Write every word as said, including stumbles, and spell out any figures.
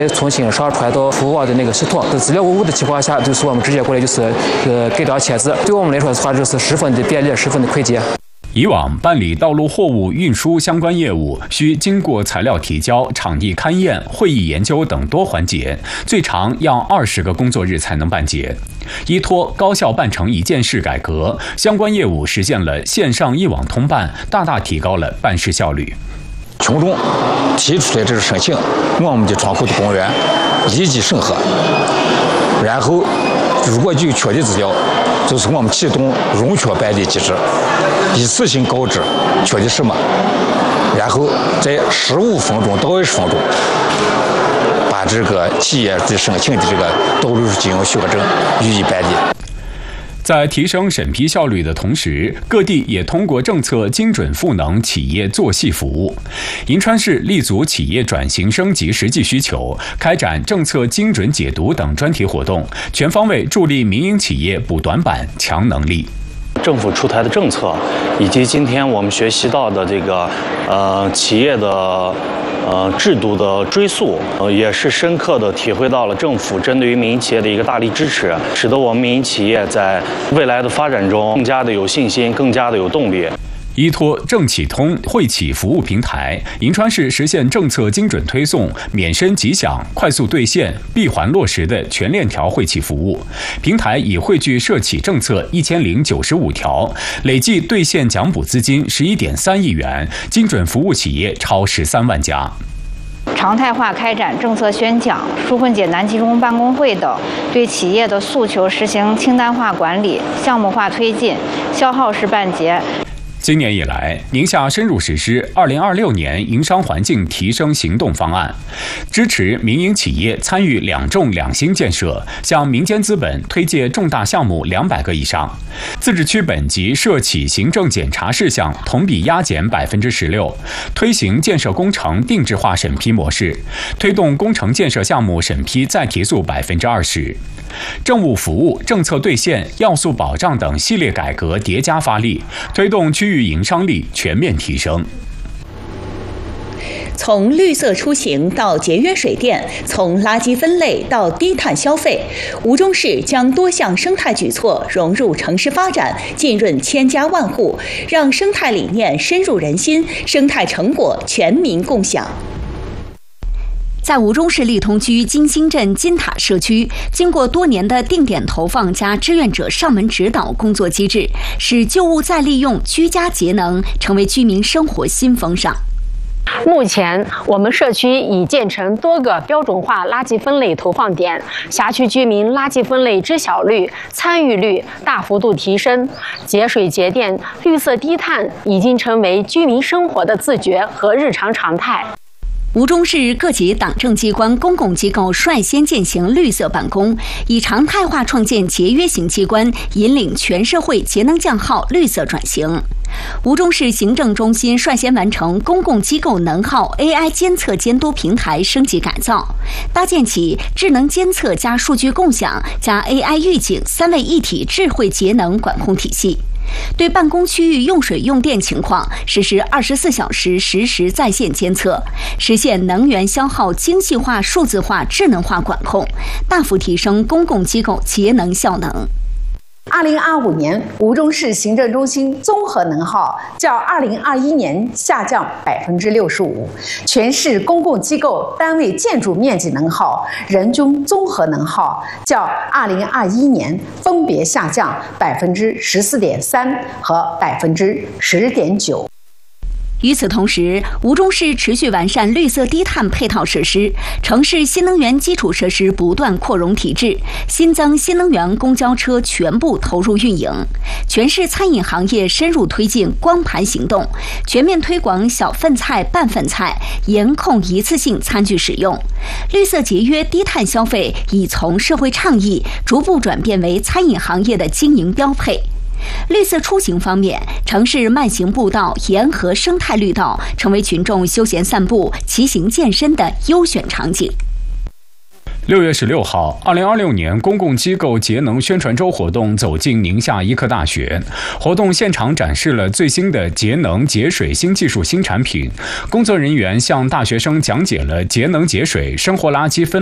重新上传到服务网的那个系统，资料无误的情况下，就是我们直接过来就是呃盖章签字，对我们来说的话，就是十分的便利，十分的快捷。 以往办理道路货物运输相关业务，需经过材料提交、场地勘验、会议研究等多环节，最长要二十个工作日才能办结。依托高效办成一件事改革，相关业务实现了线上一网通办，大大提高了办事效率。 群众提出来这个申请，我们的窗口的公务员立即审核，然后如果有缺的资料，就是我们启动容缺办理机制，一次性告知缺的什么，然后在十五分钟到二十分钟把这个企业的申请的这个道路经营许可证予以办理。 在提升审批效率的同时，各地也通过政策精准赋能企业做细服务。银川市立足企业转型升级实际需求，开展政策精准解读等专题活动，全方位助力民营企业补短板、强能力。 政府出台的政策，以及今天我们学习到的这个呃企业的呃制度的追溯，呃也是深刻的体会到了政府针对于民营企业的一个大力支持，使得我们民营企业在未来的发展中更加的有信心，更加的有动力。 依托政企通惠企服务平台，银川市实现政策精准推送、免申即享、快速兑现、闭环落实的全链条惠企服务。平台已汇聚涉企政策一千零九十五条，累计兑现奖补资金十一点三亿元，精准服务企业超十三万家。 常态化开展政策宣讲、纾困解难集中办公会等，对企业的诉求实行清单化管理、项目化推进、消耗式办结。 今年以来，宁夏深入实施二零二六年营商环境提升行动方案，支持民营企业参与两重两新建设，向民间资本推介重大项目两百个以上。自治区本级涉企行政检查事项同比压减百分之十六，推行建设工程定制化审批模式，推动工程建设项目审批再提速百分之二十。政务服务、政策兑现、要素保障等系列改革叠加发力，推动区域营商力全面提升。 从绿色出行到节约水电，从垃圾分类到低碳消费，吴忠市将多项生态举措融入城市发展，浸润千家万户，让生态理念深入人心，生态成果全民共享。 在吴忠市利通区金星镇金塔社区，经过多年的定点投放加志愿者上门指导工作机制，使旧物再利用、居家节能成为居民生活新风尚。 目前，我们社区已建成多个标准化垃圾分类投放点，辖区居民垃圾分类知晓率、参与率大幅度提升，节水节电、绿色低碳已经成为居民生活的自觉和日常常态。 吴忠市各级党政机关、公共机构率先践行绿色办公，以常态化创建节约型机关，引领全社会节能降耗、绿色转型。吴忠市行政中心率先完成公共机构能耗 A I 监测监督平台升级改造，搭建起智能监测加数据共享加 A I 预警三位一体智慧节能管控体系。对办公区域用水用电情况实施二十四小时实时在线监测，实现能源消耗精细化、数字化、智能化管控，大幅提升公共机构节能效能。 二零二五年，吴忠市行政中心综合能耗较二零二一年下降百分之六十五，全市公共机构单位建筑面积能耗、人均综合能耗较二零二一年分别下降百分之十四点三和百分之十点九。 与此同时，吴忠市持续完善绿色低碳配套设施，城市新能源基础设施不断扩容提质，新增新能源公交车全部投入运营。全市餐饮行业深入推进光盘行动，全面推广小份菜、半份菜，严控一次性餐具使用。绿色节约、低碳消费已从社会倡议逐步转变为餐饮行业的经营标配。绿色出行方面，城市慢行步道、沿河生态绿道成为群众休闲散步、骑行健身的优选场景。 六月十六号，二零二六年公共机构节能宣传周活动走进宁夏医科大学。活动现场展示了最新的节能节水新技术、新产品。工作人员向大学生讲解了节能节水、生活垃圾分